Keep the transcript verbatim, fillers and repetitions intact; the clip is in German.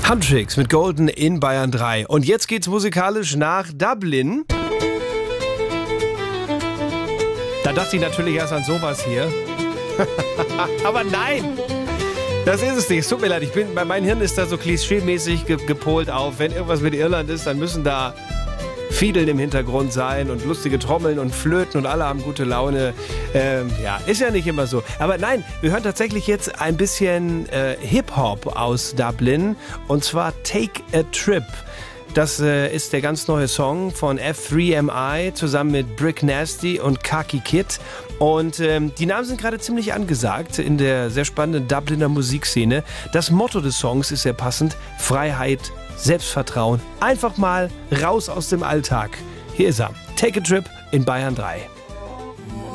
Huntrix mit Golden in Bayern drei. Und jetzt geht's musikalisch nach Dublin. Da dachte ich natürlich erst an sowas hier. Aber nein, das ist es nicht. Es tut mir leid, ich bin, mein Hirn ist da so klischee-mäßig ge gepolt auf. Wenn irgendwas mit Irland ist, dann müssen da Fiedeln im Hintergrund sein und lustige Trommeln und Flöten und alle haben gute Laune. Ähm, ja, ist ja nicht immer so. Aber nein, wir hören tatsächlich jetzt ein bisschen äh, Hip-Hop aus Dublin und zwar Take a Trip. Das äh, ist der ganz neue Song von F drei M I zusammen mit Brick Nasty und Khaki Kid. Und ähm, die Namen sind gerade ziemlich angesagt in der sehr spannenden Dubliner Musikszene. Das Motto des Songs ist sehr passend: Freiheit, Selbstvertrauen. Einfach mal raus aus dem Alltag. Hier ist er. Take a Trip in Bayern drei.